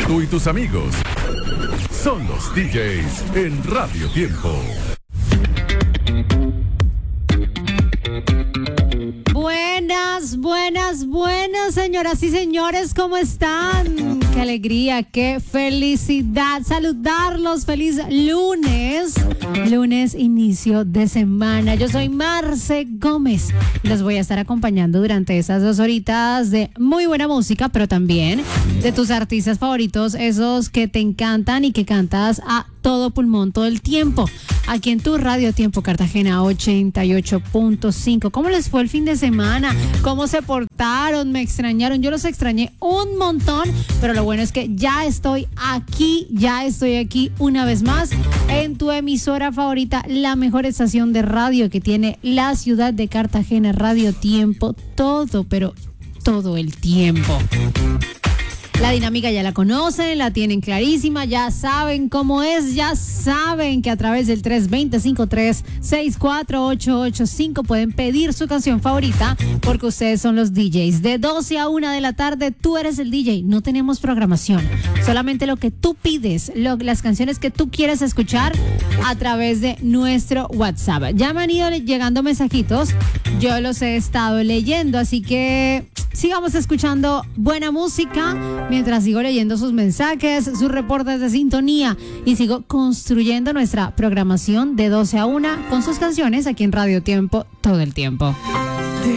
Tú y tus amigos son los DJs en Radio Tiempo. Buenas, señoras y señores, ¿cómo están? Qué alegría, qué felicidad saludarlos. Feliz lunes, inicio de semana. Yo soy Marce Gómez y los voy a estar acompañando durante esas 2 horitas de muy buena música, pero también de tus artistas favoritos, esos que te encantan y que cantas a todo pulmón todo el tiempo. Aquí en tu Radio Tiempo Cartagena 88.5. ¿Cómo les fue el fin de semana? ¿Cómo se portaron? ¿Me extrañaron? Yo los extrañé un montón, pero lo bueno es que ya estoy aquí una vez más en tu emisora favorita, la mejor estación de radio que tiene la ciudad de Cartagena, Radio Tiempo, todo, pero todo el tiempo. La dinámica ya la conocen, la tienen clarísima, ya saben cómo es, ya saben que a través del 320-5364885 pueden pedir su canción favorita porque ustedes son los DJs. De 12 a 1 de la tarde, tú eres el DJ, no tenemos programación, solamente lo que tú pides, las canciones que tú quieres escuchar a través de nuestro WhatsApp. Ya me han ido llegando mensajitos, yo los he estado leyendo, así que sigamos escuchando buena música mientras sigo leyendo sus mensajes, sus reportes de sintonía y sigo construyendo nuestra programación de 12 a 1 con sus canciones aquí en Radio Tiempo todo el tiempo.